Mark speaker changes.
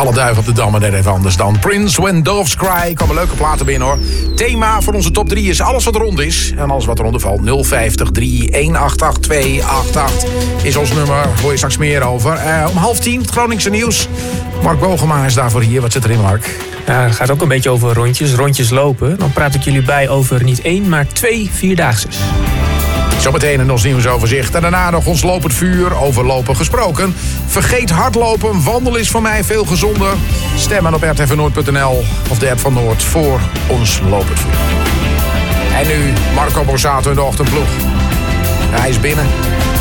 Speaker 1: Alle duiven op de dam, maar net even anders dan. Prince, When Doves Cry. Komen leuke platen binnen, hoor. Thema voor onze top 3 is alles wat rond is. En alles wat eronder valt. 050 3188288 288 is ons nummer. Daar hoor je straks meer over. Om 9:30 het Groningse nieuws. Mark Bogema is daarvoor hier. Wat zit erin, Mark?
Speaker 2: Ja, het gaat ook een beetje over rondjes lopen. Dan praat ik jullie bij over niet 1, maar 2 vierdaagses.
Speaker 1: Zometeen in ons nieuwsoverzicht. En daarna nog ons lopend vuur. Over lopen gesproken. Vergeet hardlopen. Wandelen is voor mij veel gezonder. Stemmen op rtvnoord.nl of de app van Noord voor ons lopend vuur. En nu Marco Borsato in de ochtendploeg. Hij is binnen.